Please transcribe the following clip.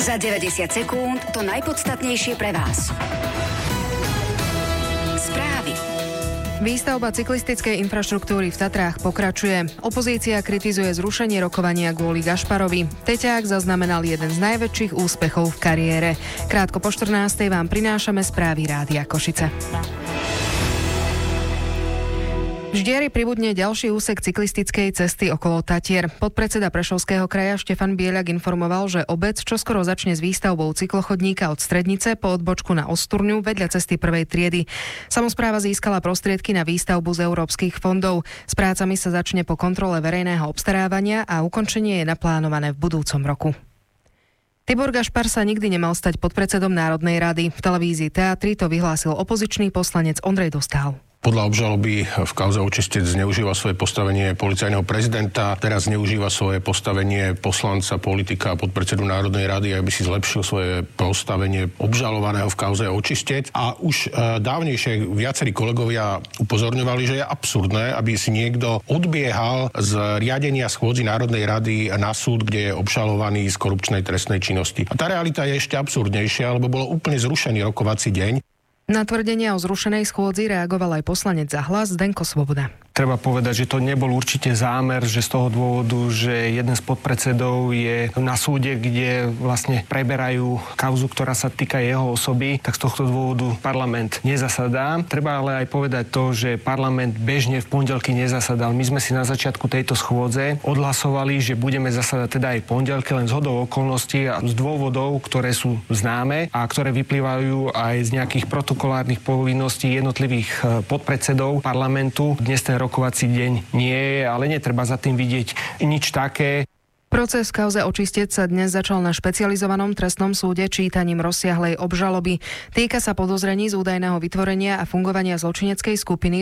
Za 90 sekúnd to najpodstatnejšie pre vás. Správy. Výstavba cyklistickej infraštruktúry v Tatrách pokračuje. Opozícia kritizuje zrušenie rokovania kvôli Gašparovi. Teťák zaznamenal jeden z najväčších úspechov v kariére. Krátko po 14:00 vám prinášame správy Rádia Košice. V Ždiari pribudne ďalší úsek cyklistickej cesty okolo Tatier. Podpredseda Prešovského kraja Štefan Bieľak informoval, že obec čoskoro začne s výstavbou cyklochodníka od Strednice po odbočku na Osturňu vedľa cesty prvej triedy. Samospráva získala prostriedky na výstavbu z európskych fondov. S prácami sa začne po kontrole verejného obstarávania a ukončenie je naplánované v budúcom roku. Tibor Gašpar sa nikdy nemal stať podpredsedom Národnej rady. V televízii Teatri to vyhlásil opozičný poslanec Ondrej Dostál. Podľa obžaloby v kauze Očistec zneužíva svoje postavenie policajného prezidenta, teraz zneužíva svoje postavenie poslanca, politika a podpredsedu Národnej rady, aby si zlepšil svoje postavenie obžalovaného v kauze Očistec. A už dávnejšie viacerí kolegovia upozorňovali, že je absurdné, aby si niekto odbiehal z riadenia schôdzi Národnej rady na súd, kde je obžalovaný z korupčnej trestnej činnosti. A tá realita je ešte absurdnejšia, lebo bolo úplne zrušený rokovací deň. Na tvrdenia o zrušenej schôdzi reagoval aj poslanec za Hlas Zdenko Svoboda. Treba povedať, že to nebol určite zámer, že z toho dôvodu, že jeden z podpredsedov je na súde, kde vlastne preberajú kauzu, ktorá sa týka jeho osoby, tak z tohto dôvodu parlament nezasadá. Treba ale aj povedať to, že parlament bežne v pondelky nezasadal. My sme si na začiatku tejto schôdze odhlasovali, že budeme zasadať teda aj v pondelky, len zhodou okolností a z dôvodov, ktoré sú známe a ktoré vyplývajú aj z nejakých protokolárnych povinností jednotlivých podpredsedov parlamentu. Dnes ten rokovací deň nie je, ale netreba za tým vidieť nič také. Proces v kauze Očistec sa dnes začal na špecializovanom trestnom súde čítaním rozsiahlej obžaloby. Týka sa podozrení z údajného vytvorenia a fungovania zločineckej skupiny